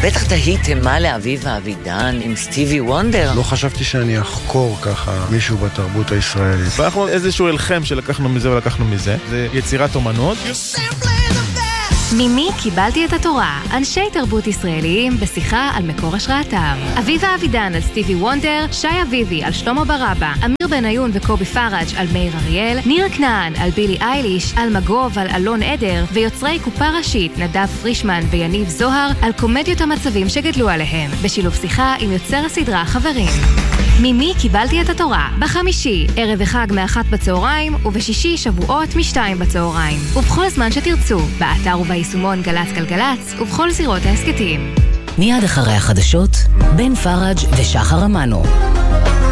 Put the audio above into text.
בטח תהיתם מה לאביב אבידן עם סטיבי וונדר. לא חשבתי שאני אחקור ככה מישהו בתרבות הישראלית. ואנחנו איזשהו אלחם שלקחנו מזה ולקחנו מזה. זה יצירת אומנות. ממי קיבלתי את התורה? אנשי תרבות ישראליים בשיחה על מקור השראתם. אביבה אבידן על סטיבי וונדר, שי אביבי על שלמה ברבא, אמיר בניון וקובי פראג' על מאיר אריאל, ניר כנען על בילי אייליש, על מגוב על אלון עדר, ויוצרי קופה ראשית נדב פרישמן ויניב זוהר על קומדיות המצבים שגדלו עליהם, בשילוב שיחה עם יוצר הסדרה חברים. ממי קיבלתי את התורה? בחמישי, ערב החג מ-1 בצהריים, ובשישי שבועות מ-2 בצהריים. ובכל זמן שתרצו, באתר וביישומון גלץ גלגלץ, ובכל זירות ההסקטים. מיד אחרי החדשות, בן פראג' ושחר אמנו.